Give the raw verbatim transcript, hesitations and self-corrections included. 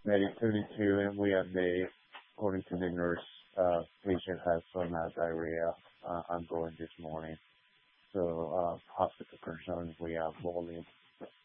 maybe twenty-two, and we have the, according to the nurse, uh, patient has some uh, diarrhea uh, ongoing this morning. So uh, hospital concern, we have volume.